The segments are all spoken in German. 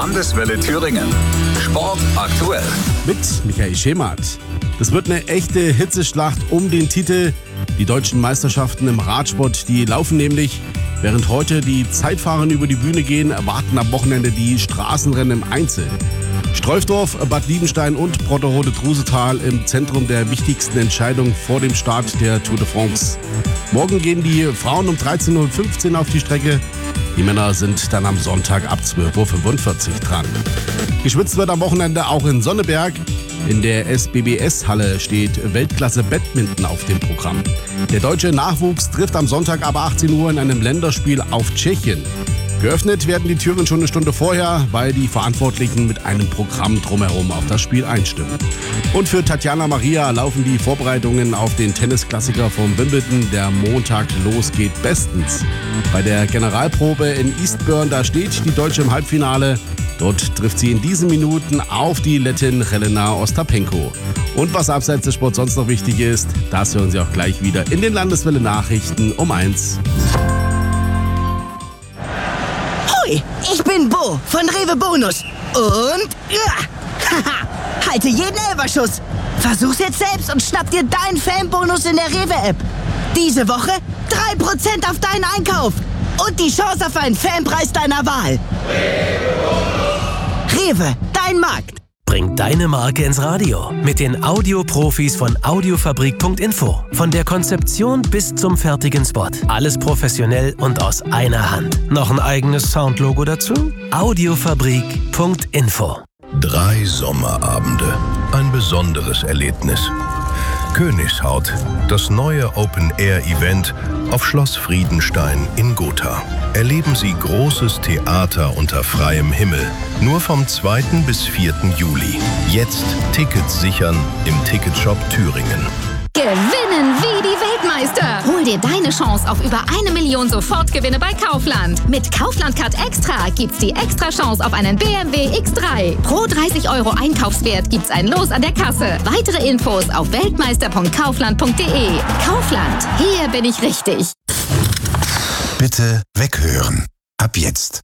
Landeswelle Thüringen. Sport aktuell. Mit Michael Schemert. Das wird eine echte Hitzeschlacht um den Titel. Die deutschen Meisterschaften im Radsport, die laufen nämlich. Während heute die Zeitfahrer über die Bühne gehen, erwarten am Wochenende die Straßenrennen im Einzel. Streufdorf, Bad Liebenstein und Brotterode-Trusetal im Zentrum der wichtigsten Entscheidung vor dem Start der Tour de France. Morgen gehen die Frauen um 13.15 Uhr auf die Strecke. Die Männer sind dann am Sonntag ab 12.45 Uhr dran. Geschwitzt wird am Wochenende auch in Sonneberg. In der SBBS-Halle steht Weltklasse-Badminton auf dem Programm. Der deutsche Nachwuchs trifft am Sonntag ab 18 Uhr in einem Länderspiel auf Tschechien. Geöffnet werden die Türen schon eine Stunde vorher, weil die Verantwortlichen mit einem Programm drumherum auf das Spiel einstimmen. Und für Tatjana Maria laufen die Vorbereitungen auf den Tennisklassiker von Wimbledon. Der Montag losgeht bestens. Bei der Generalprobe in Eastbourne, da steht die Deutsche im Halbfinale. Dort trifft sie in diesen Minuten auf die Lettin Jelena Ostapenko. Und was abseits des Sports sonst noch wichtig ist, das hören Sie auch gleich wieder in den Landeswelle-Nachrichten um 1. Hoi, ich bin Bo von Rewe Bonus. Und halte jeden Elferschuss. Versuch's jetzt selbst und schnapp dir deinen Fanbonus in der Rewe-App. Diese Woche 3% auf deinen Einkauf. Und die Chance auf einen Fanpreis deiner Wahl. Rewe, dein Markt. Bring deine Marke ins Radio mit den Audioprofis von Audiofabrik.info. Von der Konzeption bis zum fertigen Spot. Alles professionell und aus einer Hand. Noch ein eigenes Soundlogo dazu? Audiofabrik.info. 3 Sommerabende. Ein besonderes Erlebnis. Königshaut, das neue Open-Air-Event auf Schloss Friedenstein in Gotha. Erleben Sie großes Theater unter freiem Himmel. Nur vom 2. bis 4. Juli. Jetzt Tickets sichern im Ticketshop Thüringen. Gewinnen wie die Weltmeister. Hol dir deine Chance auf über 1 Million Sofortgewinne bei Kaufland. Mit Kaufland Card Extra gibt's die extra Chance auf einen BMW X3. Pro 30 € Einkaufswert gibt's ein Los an der Kasse. Weitere Infos auf weltmeister.kaufland.de. Kaufland, hier bin ich richtig. Bitte weghören. Ab jetzt.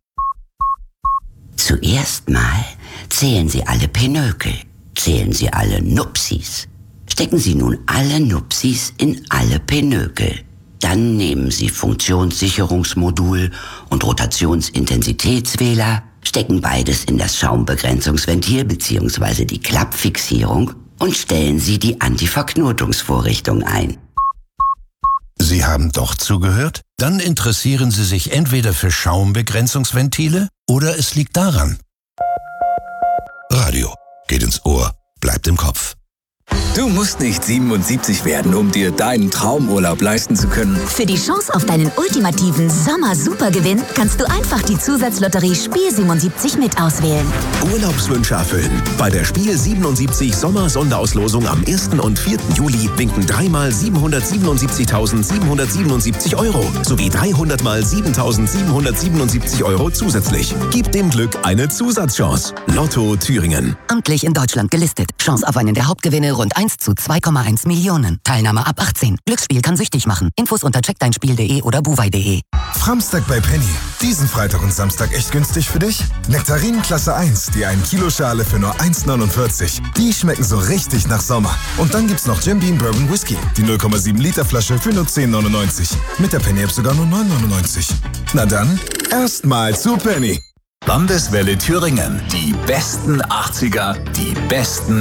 Zuerst mal zählen Sie alle Pinökel. Zählen Sie alle Nupsis. Stecken Sie nun alle Nupsis in alle Pinökel. Dann nehmen Sie Funktionssicherungsmodul und Rotationsintensitätswähler, stecken beides in das Schaumbegrenzungsventil bzw. die Klappfixierung und stellen Sie die Antiverknotungsvorrichtung ein. Sie haben doch zugehört? Dann interessieren Sie sich entweder für Schaumbegrenzungsventile oder es liegt daran. Radio geht ins Ohr, bleibt im Kopf. Du musst nicht 77 werden, um dir deinen Traumurlaub leisten zu können. Für die Chance auf deinen ultimativen Sommer-Supergewinn kannst du einfach die Zusatzlotterie Spiel 77 mit auswählen. Urlaubswünsche erfüllen. Bei der Spiel 77 Sommer-Sonderauslosung am 1. und 4. Juli winken 3 mal 777.777 € sowie 300 mal 7.777 € zusätzlich. Gib dem Glück eine Zusatzchance. Lotto Thüringen. Amtlich in Deutschland gelistet. Chance auf einen der Hauptgewinne rund 1 zu 2,1 Millionen. Teilnahme ab 18. Glücksspiel kann süchtig machen. Infos unter checkdeinspiel.de oder buwei.de. Framstag bei Penny. Diesen Freitag und Samstag echt günstig für dich? Nektarinen Klasse 1, die 1 Kilo Schale für nur 1,49. Die schmecken so richtig nach Sommer. Und dann gibt's noch Jim Beam Bourbon Whisky. Die 0,7 Liter Flasche für nur 10,99. Mit der Penny App sogar nur 9,99. Na dann, erstmal zu Penny. Landeswelle Thüringen. Die besten 80er, die besten